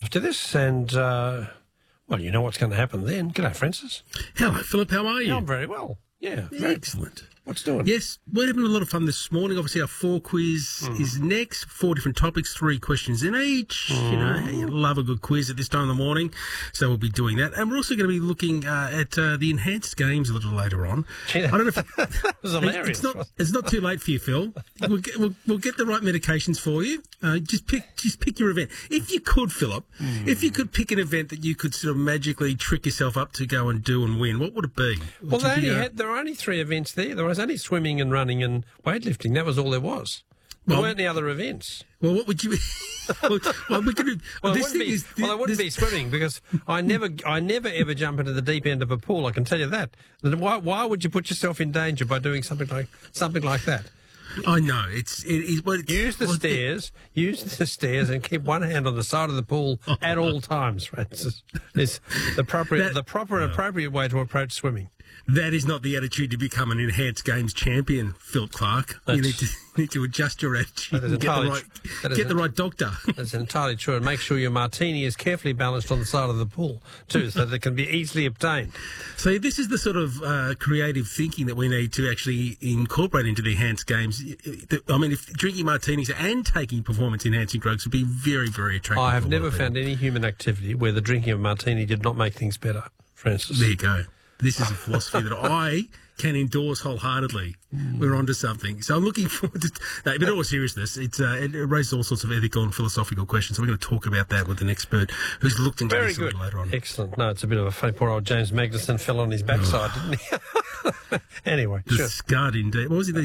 after this, and, well, you know what's going to happen then. G'day, Francis. Hello, Philip. How are you? I'm very well. Yeah. Excellent. What's doing? Yes, we're having a lot of fun this morning. Obviously, our 4 quiz is next. 4 different topics, 3 questions in each. You know, you love a good quiz at this time of the morning, so we'll be doing that. And we're also going to be looking at the enhanced games a little later on. Gee, I don't know if that was hilarious. It's not too late for you, Phil. We'll get the right medications for you. Just pick your event. If you could, Philip, if you could pick an event that you could sort of magically trick yourself up to go and do and win, what would it be? Well, there were only 3 events there. There was only swimming and running and weightlifting. That was all there was. There weren't any other events. Well, what would you? Well, it wouldn't be swimming because I never ever jump into the deep end of a pool. I can tell you that. Why would you put yourself in danger by doing something like that? I know use the stairs and keep one hand on the side of the pool at all times, Francis. It's the proper and appropriate way to approach swimming. That is not the attitude to become an enhanced games champion, Phil Clark. You need to adjust your attitude and get the right doctor. That's entirely true. And make sure your martini is carefully balanced on the side of the pool, too, so that it can be easily obtained. So this is the sort of creative thinking that we need to actually incorporate into the enhanced games. I mean, if drinking martinis and taking performance-enhancing drugs would be very, very attractive. I have never found any human activity where the drinking of martini did not make things better, Francis. There you go. This is a philosophy that I can endorse wholeheartedly. We're onto something. So I'm looking forward to that. But in all seriousness, it raises all sorts of ethical and philosophical questions. So we're going to talk about that with an expert who's looked into this a little later on. Excellent. No, it's a bit of a funny. Poor old James Magnuson fell on his backside, didn't he? Anyway, scarred indeed. What was it?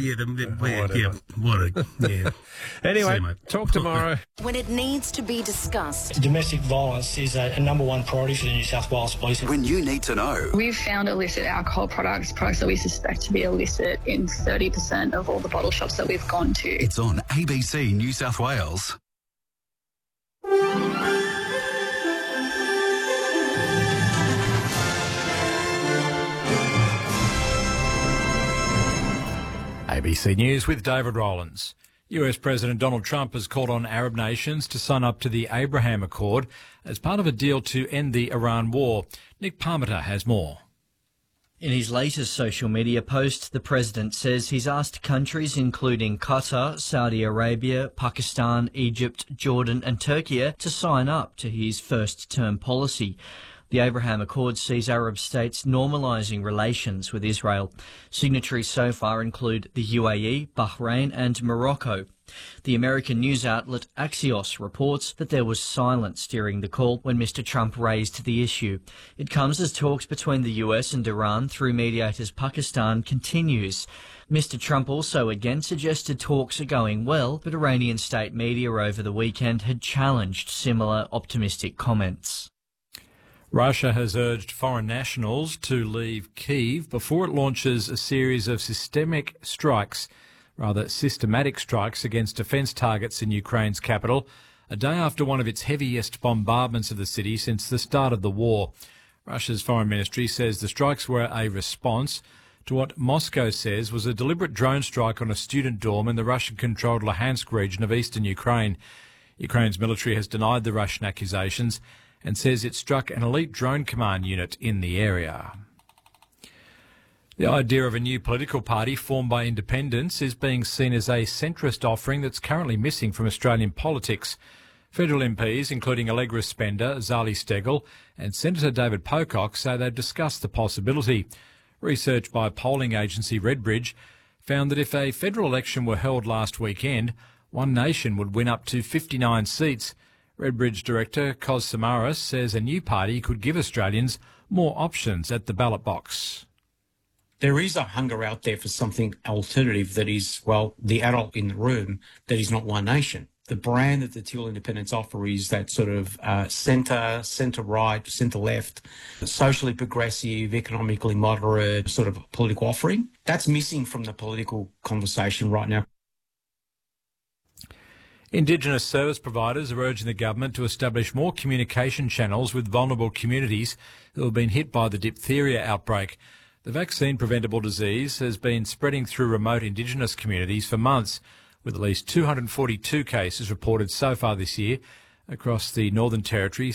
Anyway, talk tomorrow. When it needs to be discussed. Domestic violence is a number 1 priority for the New South Wales Police. When you need to know. We've found illicit alcohol products that we suspect to be illicit in 30% of all the bottle shops that we've gone to. It's on ABC New South Wales. ABC News with David Rowlands. US President Donald Trump has called on Arab nations to sign up to the Abraham Accord as part of a deal to end the Iran war. Nick Parmenter has more. In his latest social media post, the president says he's asked countries including Qatar, Saudi Arabia, Pakistan, Egypt, Jordan and Turkey to sign up to his first-term policy. The Abraham Accord sees Arab states normalising relations with Israel. Signatories so far include the UAE, Bahrain and Morocco. The American news outlet Axios reports that there was silence during the call when Mr. Trump raised the issue. It comes as talks between the US and Iran through mediators Pakistan continues. Mr. Trump also again suggested talks are going well, but Iranian state media over the weekend had challenged similar optimistic comments. Russia has urged foreign nationals to leave Kyiv before it launches a series of systematic strikes against defence targets in Ukraine's capital, a day after one of its heaviest bombardments of the city since the start of the war. Russia's foreign ministry says the strikes were a response to what Moscow says was a deliberate drone strike on a student dorm in the Russian-controlled Luhansk region of eastern Ukraine. Ukraine's military has denied the Russian accusations and says it struck an elite drone command unit in the area. The idea of a new political party formed by independents is being seen as a centrist offering that's currently missing from Australian politics. Federal MPs, including Allegra Spender, Zali Steggall and Senator David Pocock, say they've discussed the possibility. Research by polling agency Redbridge found that if a federal election were held last weekend, One Nation would win up to 59 seats. Redbridge director Kos Samaras says a new party could give Australians more options at the ballot box. There is a hunger out there for something alternative that is, well, the adult in the room that is not One Nation. The brand that the Teal Independents offer is that sort of centre-right, centre-left, socially progressive, economically moderate sort of political offering. That's missing from the political conversation right now. Indigenous service providers are urging the government to establish more communication channels with vulnerable communities who have been hit by the diphtheria outbreak. The vaccine-preventable disease has been spreading through remote Indigenous communities for months, with at least 242 cases reported so far this year across the Northern Territory,